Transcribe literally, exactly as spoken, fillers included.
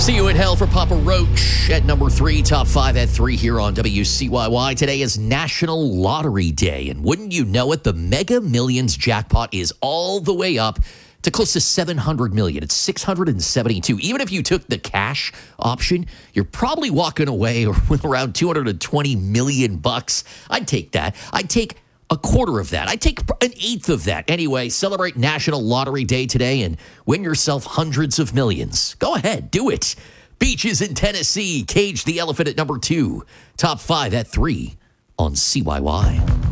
See you in hell for Papa Roach at number three, top five at three here on W C Y Y. Today is National Lottery Day, and wouldn't you know it, the Mega Millions jackpot is all the way up to close to seven hundred million. It's six hundred seventy-two. Even if you took the cash option, you're probably walking away with around two hundred twenty million bucks. I'd take that. I'd take a quarter of that. I'd take an eighth of that. Anyway, celebrate National Lottery Day today and win yourself hundreds of millions. Go ahead, do it. Beaches in Tennessee, Cage the Elephant at number two. Top five at three on C Y Y.